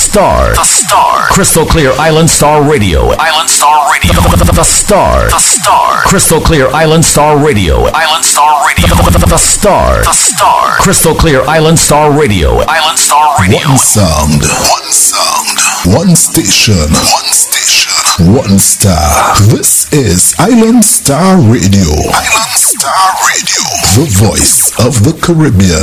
Star. The Star. Crystal Clear Island Star Radio. Island Star Radio. The Star. The Star. Crystal Clear Island Star Radio. Island Star Radio. The Star. The Star. Crystal Clear Island Star Radio. Island Star Radio. One sound. One sound. One station. One station. One star. This is Island Star Radio. Island Star Radio. The voice of the Caribbean.